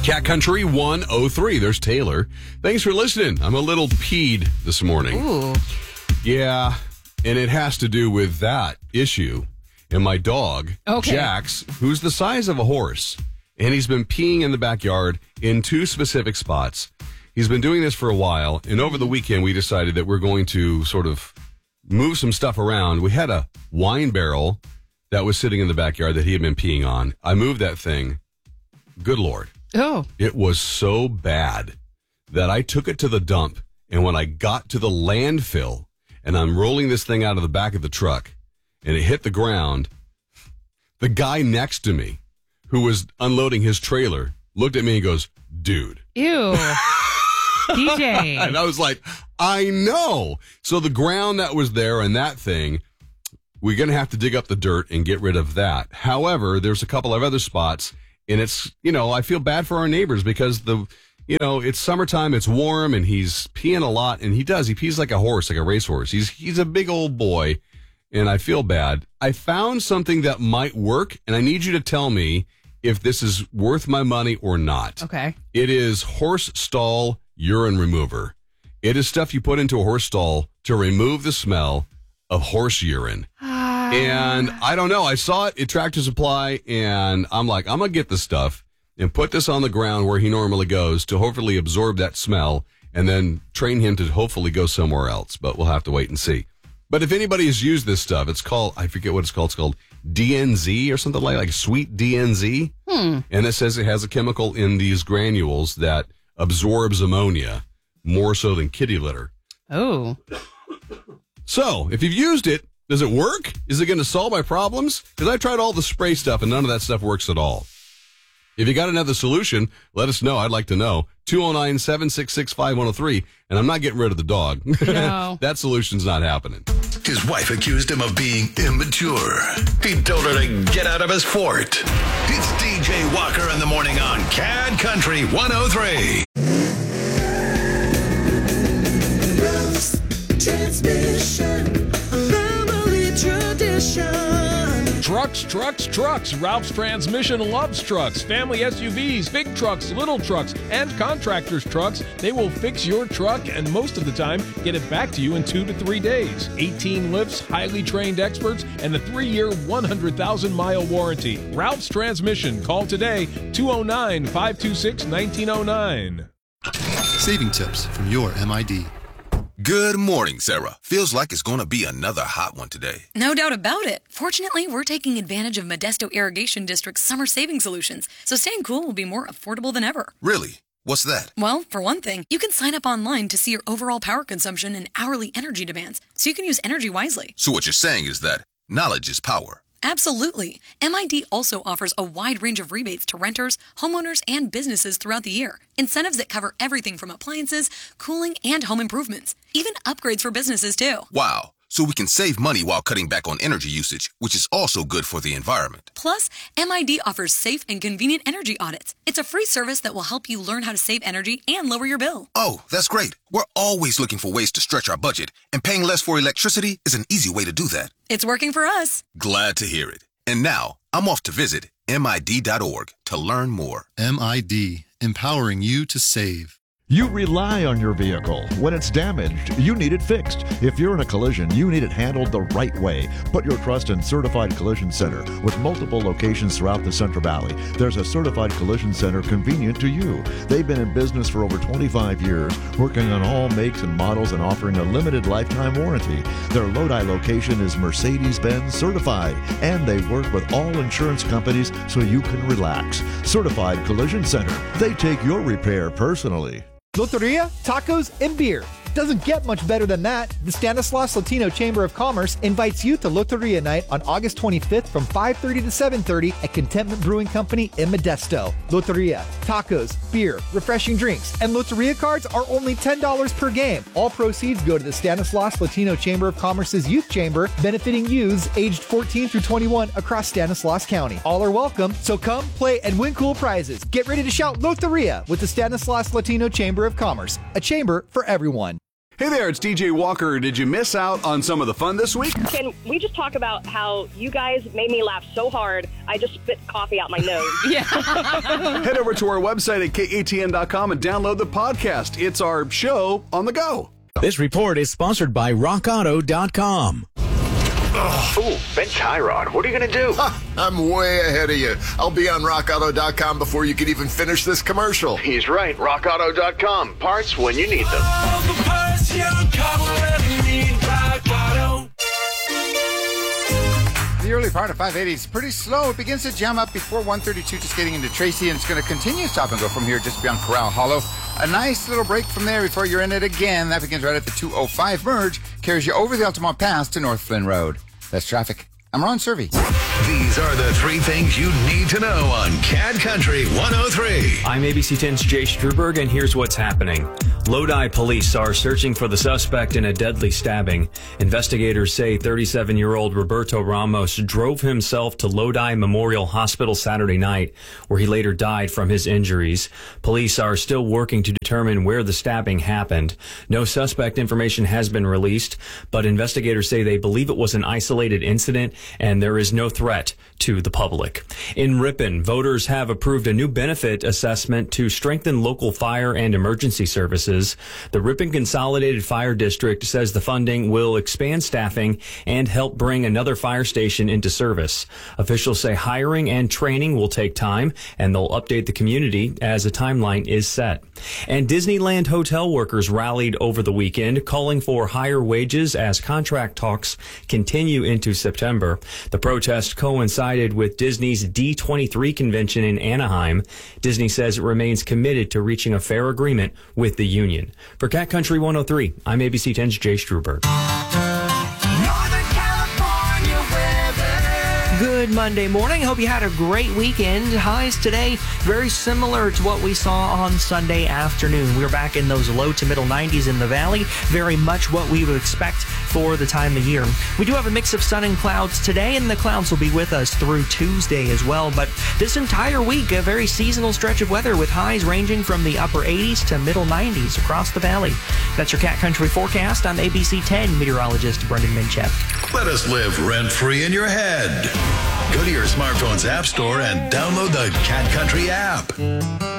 Cat Country 103. There's Taylor. Thanks for listening. I'm a little peed this morning. Ooh. Yeah, and it has to do with that issue. And my dog, Jax, who's the size of a horse, and he's been peeing in the backyard in two specific spots. He's been doing this for a while, and over the weekend we decided that we're going to sort of move some stuff around. We had a wine barrel that was sitting in the backyard that he had been peeing on. I moved that thing. Good Lord. Oh. It was so bad that I took it to the dump, and when I got to the landfill, and I'm rolling this thing out of the back of the truck, and it hit the ground, the guy next to me, who was unloading his trailer, looked at me and goes, "Dude." Ew. DJ. And I was like, I know. So the ground that was there and that thing, we're going to have to dig up the dirt and get rid of that. However, there's a couple of other spots, and it's, I feel bad for our neighbors because it's summertime, it's warm, and he's peeing a lot, and he pees like a horse, like a racehorse. He's a big old boy, and I feel bad. I found something that might work, and I need you to tell me if this is worth my money or not. Okay. It is horse stall urine remover. It is stuff you put into a horse stall to remove the smell of horse urine. And I don't know. I saw it at Tractor Supply, and I'm like, I'm going to get this stuff and put this on the ground where he normally goes to hopefully absorb that smell and then train him to hopefully go somewhere else. But we'll have to wait and see. But if anybody has used this stuff, it's called, I forget what it's called. It's called DNZ or something like sweet DNZ. And it says it has a chemical in these granules that absorbs ammonia more so than kitty litter. Oh. So if you've used it, does it work? Is it going to solve my problems? Because I tried all the spray stuff and none of that stuff works at all. If you got another solution, let us know. I'd like to know. 209-766-5103. And I'm not getting rid of the dog. No. That solution's not happening. His wife accused him of being immature. He told her to get out of his fort. It's DJ Walker in the morning on Cat Country 103. Transmission, family tradition. Trucks. Ralph's Transmission loves trucks. Family SUVs, big trucks, little trucks, and contractors' trucks. They will fix your truck and most of the time get it back to you in 2 to 3 days. 18 lifts, highly trained experts, and a 3-year, 100,000-mile warranty. Ralph's Transmission. Call today, 209-526-1909. Saving tips from your MID. Good morning, Sarah. Feels like it's going to be another hot one today. No doubt about it. Fortunately, we're taking advantage of Modesto Irrigation District's summer saving solutions, so staying cool will be more affordable than ever. Really? What's that? Well, for one thing, you can sign up online to see your overall power consumption and hourly energy demands, so you can use energy wisely. So what you're saying is that knowledge is power. Absolutely. MID also offers a wide range of rebates to renters, homeowners, and businesses throughout the year. Incentives that cover everything from appliances, cooling, and home improvements. Even upgrades for businesses, too. Wow. So we can save money while cutting back on energy usage, which is also good for the environment. Plus, MID offers safe and convenient energy audits. It's a free service that will help you learn how to save energy and lower your bill. Oh, that's great. We're always looking for ways to stretch our budget, and paying less for electricity is an easy way to do that. It's working for us. Glad to hear it. And now, I'm off to visit MID.org to learn more. MID, empowering you to save. You rely on your vehicle. When it's damaged, you need it fixed. If you're in a collision, you need it handled the right way. Put your trust in Certified Collision Center. With multiple locations throughout the Central Valley, there's a Certified Collision Center convenient to you. They've been in business for over 25 years, working on all makes and models and offering a limited lifetime warranty. Their Lodi location is Mercedes-Benz certified, and they work with all insurance companies so you can relax. Certified Collision Center. They take your repair personally. Loteria, tacos, and beer. Doesn't get much better than that. The Stanislaus Latino Chamber of Commerce invites you to Loteria Night on August 25th from 5:30 to 7:30 at Contentment Brewing Company in Modesto. Loteria, tacos, beer, refreshing drinks, and Loteria cards are only $10 per game. All proceeds go to the Stanislaus Latino Chamber of Commerce's Youth Chamber, benefiting youths aged 14 through 21 across Stanislaus County. All are welcome, so come, play, and win cool prizes. Get ready to shout Loteria with the Stanislaus Latino Chamber of Commerce, a chamber for everyone. Hey there, it's DJ Walker. Did you miss out on some of the fun this week? Can we just talk about how you guys made me laugh so hard, I just spit coffee out my nose? Yeah. Head over to our website at katn.com and download the podcast. It's our show on the go. This report is sponsored by rockauto.com. Ooh, Ben Tyrod, what are you going to do? I'm way ahead of you. I'll be on rockauto.com before you can even finish this commercial. He's right. rockauto.com. Parts when you need them. All the parts your car will ever need. Rock Auto. The early part of 580 is pretty slow. It begins to jam up before 132, just getting into Tracy, and it's going to continue stop and go from here just beyond Corral Hollow. A nice little break from there before you're in it again. That begins right at the 205 merge, carries you over the Altamont Pass to North Flynn Road. That's traffic. I'm Ron Servey. These are the three things you need to know on CAD Country 103. I'm ABC 10's Jay Struberg, and here's what's happening. Lodi police are searching for the suspect in a deadly stabbing. Investigators say 37-year-old Roberto Ramos drove himself to Lodi Memorial Hospital Saturday night, where he later died from his injuries. Police are still working to determine where the stabbing happened. No suspect information has been released, but investigators say they believe it was an isolated incident and there is no threat to the public. In Ripon, voters have approved a new benefit assessment to strengthen local fire and emergency services. The Ripon Consolidated Fire District says the funding will expand staffing and help bring another fire station into service. Officials say hiring and training will take time, and they'll update the community as a timeline is set. And Disneyland hotel workers rallied over the weekend, calling for higher wages as contract talks continue into September. The protest coincided with Disney's D23 convention in Anaheim. Disney says it remains committed to reaching a fair agreement with the union. For Cat Country 103, I'm ABC 10's Jay Struberg. Good Monday morning. Hope you had a great weekend. Highs today very similar to what we saw on Sunday afternoon. We're back in those low to middle 90s in the valley. Very much what we would expect for the time of year. We do have a mix of sun and clouds today, and the clouds will be with us through Tuesday as well. But this entire week, a very seasonal stretch of weather with highs ranging from the upper 80s to middle 90s across the valley. That's your Cat Country forecast. I'm ABC 10 meteorologist Brendan Minchep. Let us live rent-free in your head. Go to your smartphone's app store and download the Cat Country app.